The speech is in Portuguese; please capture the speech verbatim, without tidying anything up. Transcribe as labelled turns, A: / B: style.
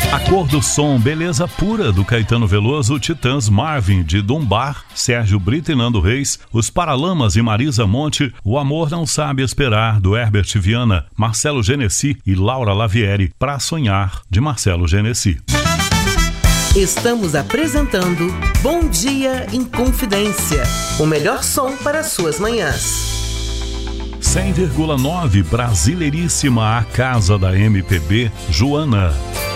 A: A Cor do Som, Beleza Pura, do Caetano Veloso, Titãs, Marvin, de Dumbar, Sérgio Brito e Nando Reis, Os Paralamas e Marisa Monte, O Amor Não Sabe Esperar, do Herbert Viana, Marcelo Genesi e Laura Lavieri, Pra Sonhar, de Marcelo Genesi.
B: Estamos apresentando Bom Dia em Confidência, o melhor som para suas manhãs.
A: cem vírgula nove, Brasileiríssima, a casa da M P B, Joana.